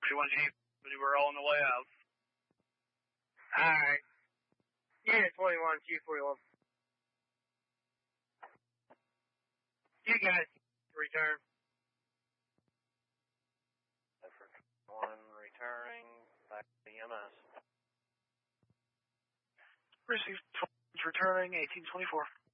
21 Chief, we're all on the way out. Alright. Unit 21, Chief 41. You guys return. Effort 1 returning back to the EMS. Received returning 1824.